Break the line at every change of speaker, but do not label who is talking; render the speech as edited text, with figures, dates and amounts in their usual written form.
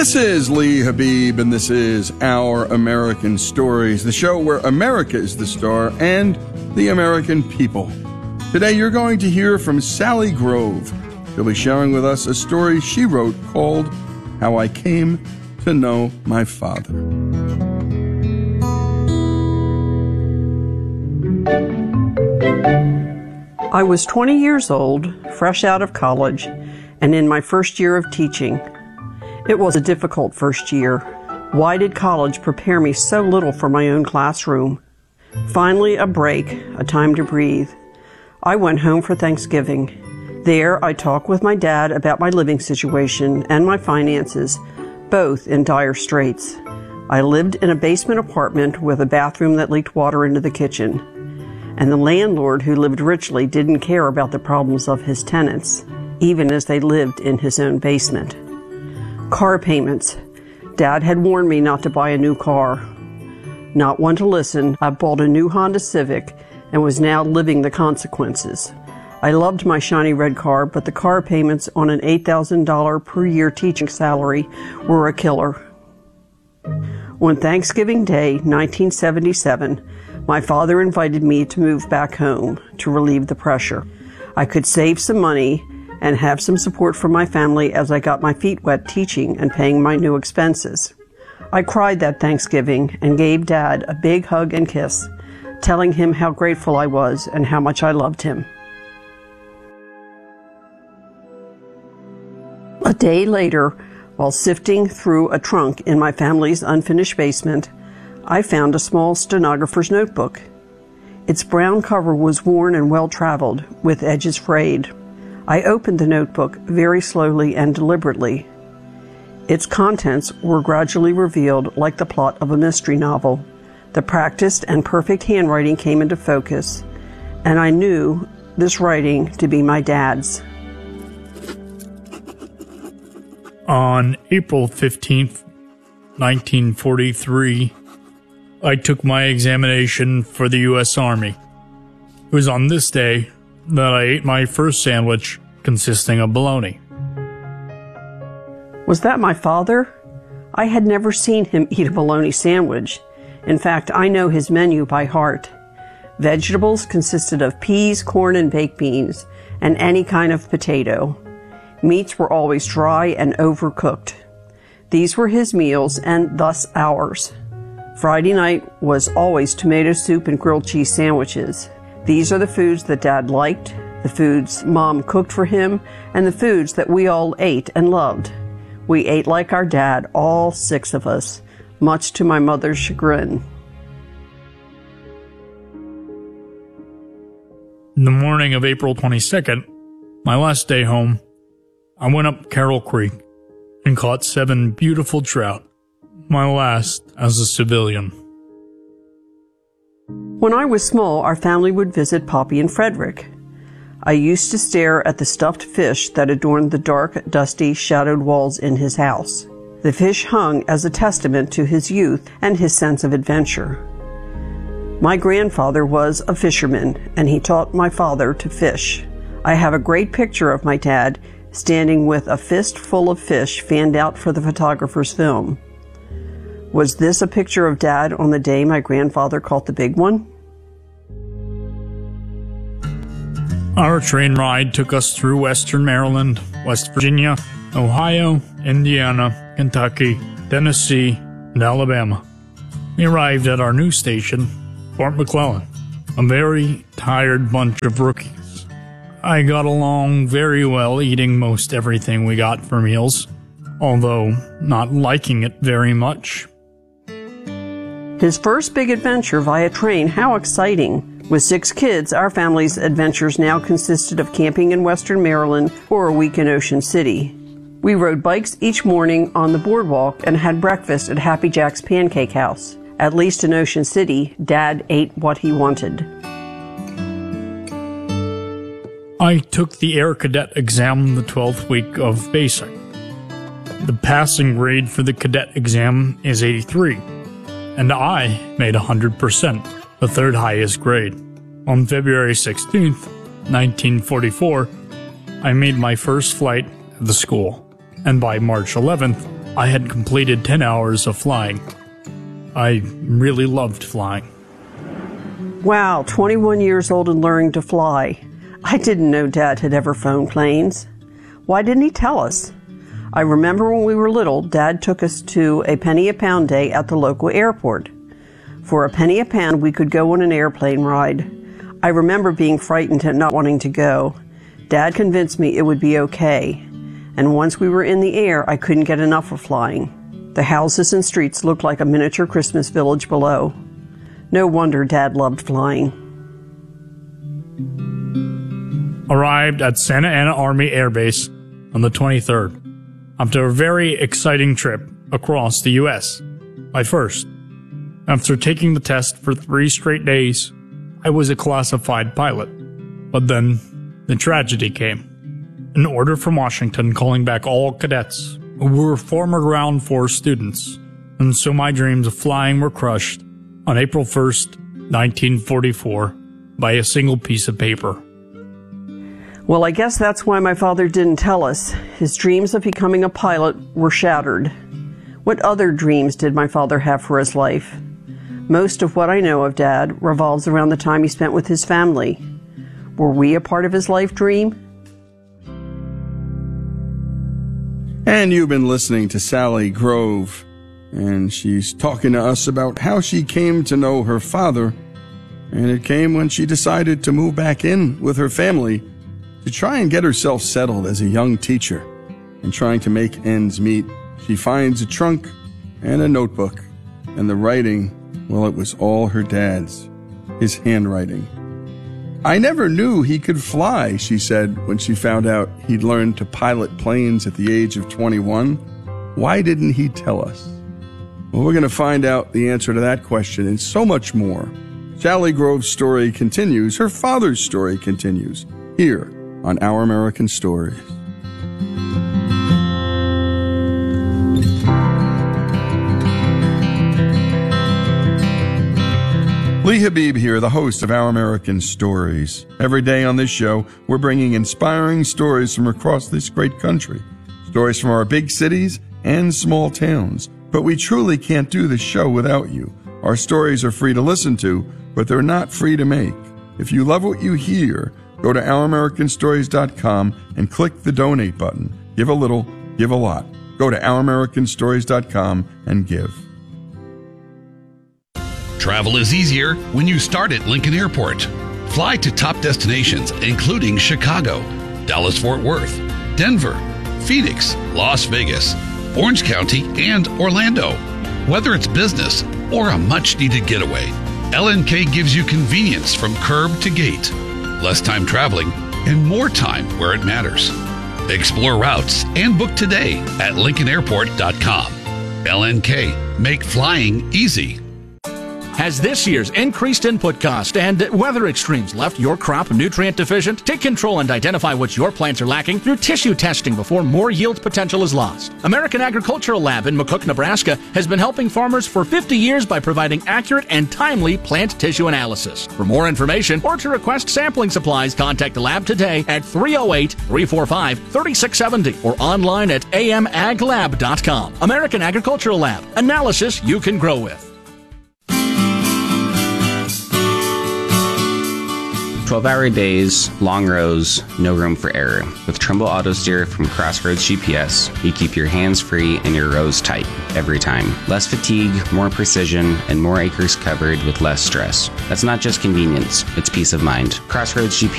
This is Lee Habib, and this is Our American Stories, the show where America is the star and the American people. Today you're going to hear from Sally Grove. She'll be sharing with us a story she wrote called How I Came to Know My Father.
I was 20 years old, fresh out of college, and in my first year of teaching. It was a difficult first year. Why did college prepare me so little for my own classroom? Finally, a break, a time to breathe. I went home for Thanksgiving. There, I talked with my dad about my living situation and my finances, both in dire straits. I lived in a basement apartment with a bathroom that leaked water into the kitchen. And the landlord, who lived richly, didn't care about the problems of his tenants, even as they lived in his own basement. Car payments. Dad had warned me not to buy a new car. Not one to listen, I bought a new Honda Civic and was now living the consequences. I loved my shiny red car, but the car payments on an $8,000 per year teaching salary were a killer. On Thanksgiving Day, 1977, my father invited me to move back home to relieve the pressure. I could save some money and have some support from my family as I got my feet wet teaching and paying my new expenses. I cried that Thanksgiving and gave Dad a big hug and kiss, telling him how grateful I was and how much I loved him. A day later, while sifting through a trunk in my family's unfinished basement, I found a small stenographer's notebook. Its brown cover was worn and well-traveled, with edges frayed. I opened the notebook very slowly and deliberately. Its contents were gradually revealed like the plot of a mystery novel. The practiced and perfect handwriting came into focus, and I knew this writing to be my dad's.
On April 15th, 1943, I took my examination for the U.S. Army. It was on this day that I ate my first sandwich consisting of bologna.
Was that my father? I had never seen him eat a bologna sandwich. In fact, I know his menu by heart. Vegetables consisted of peas, corn, and baked beans, and any kind of potato. Meats were always dry and overcooked. These were his meals, and thus ours. Friday night was always tomato soup and grilled cheese sandwiches. These are the foods that Dad liked, the foods Mom cooked for him, and the foods that we all ate and loved. We ate like our dad, all 6 of us, much to my mother's chagrin.
In the morning of April 22nd, my last day home, I went up Carroll Creek and caught 7 beautiful trout, my last as a civilian.
When I was small, our family would visit Poppy and Frederick. I used to stare at the stuffed fish that adorned the dark, dusty, shadowed walls in his house. The fish hung as a testament to his youth and his sense of adventure. My grandfather was a fisherman, and he taught my father to fish. I have a great picture of my dad standing with a fist full of fish fanned out for the photographer's film. Was this a picture of Dad on the day my grandfather caught the big one?
Our train ride took us through Western Maryland, West Virginia, Ohio, Indiana, Kentucky, Tennessee, and Alabama. We arrived at our new station, Fort McClellan, a very tired bunch of rookies. I got along very well eating most everything we got for meals, although not liking it very much.
His first big adventure via train, how exciting! With 6 kids, our family's adventures now consisted of camping in Western Maryland or a week in Ocean City. We rode bikes each morning on the boardwalk and had breakfast at Happy Jack's Pancake House. At least in Ocean City, Dad ate what he wanted.
I took the Air Cadet exam the 12th week of basic. The passing grade for the cadet exam is 83, and I made 100%. The 3rd highest grade. On February 16th, 1944, I made my first flight at the school, and by March 11th, I had completed 10 hours of flying. I really loved flying.
Wow, 21 years old and learning to fly. I didn't know Dad had ever flown planes. Why didn't he tell us? I remember when we were little, Dad took us to a penny a pound day at the local airport. For a penny a pound, we could go on an airplane ride. I remember being frightened and not wanting to go. Dad convinced me it would be okay. And once we were in the air, I couldn't get enough of flying. The houses and streets looked like a miniature Christmas village below. No wonder Dad loved flying.
Arrived at Santa Ana Army Air Base on the 23rd, after a very exciting trip across the U.S. My first. After taking the test for 3 straight days, I was a classified pilot. But then, the tragedy came. An order from Washington calling back all cadets who were former Ground Force students, and so my dreams of flying were crushed on April 1st, 1944, by a single piece of paper.
Well, I guess that's why my father didn't tell us. His dreams of becoming a pilot were shattered. What other dreams did my father have for his life? Most of what I know of Dad revolves around the time he spent with his family. Were we a part of his life dream?
And you've been listening to Sally Grove, and she's talking to us about how she came to know her father, and it came when she decided to move back in with her family to try and get herself settled as a young teacher. And trying to make ends meet, she finds a trunk and a notebook, and the writing, well, it was all her dad's, his handwriting. I never knew he could fly, she said when she found out he'd learned to pilot planes at the age of 21. Why didn't he tell us? Well, we're going to find out the answer to that question and so much more. Sally Grove's story continues. Her father's story continues here on Our American Stories. Lee Habib here, the host of Our American Stories. Every day on this show, we're bringing inspiring stories from across this great country. Stories from our big cities and small towns. But we truly can't do this show without you. Our stories are free to listen to, but they're not free to make. If you love what you hear, go to OurAmericanStories.com and click the donate button. Give a little, give a lot. Go to OurAmericanStories.com and give.
Travel is easier when you start at Lincoln Airport. Fly to top destinations including Chicago, Dallas-Fort Worth, Denver, Phoenix, Las Vegas, Orange County, and Orlando. Whether it's business or a much-needed getaway, LNK gives you convenience from curb to gate, less time traveling, and more time where it matters. Explore routes and book today at LincolnAirport.com. LNK, make flying easy.
Has this year's increased input cost and weather extremes left your crop nutrient deficient? Take control and identify what your plants are lacking through tissue testing before more yield potential is lost. American Agricultural Lab in McCook, Nebraska has been helping farmers for 50 years by providing accurate and timely plant tissue analysis. For more information or to request sampling supplies, contact the lab today at 308-345-3670 or online at amaglab.com. American Agricultural Lab. Analysis you can grow with.
12-hour days, long rows, no room for error. With Trumbull Auto Steer from Crossroads GPS, you keep your hands free and your rows tight every time. Less fatigue, more precision, and more acres covered with less stress. That's not just convenience, it's peace of mind. Crossroads GPS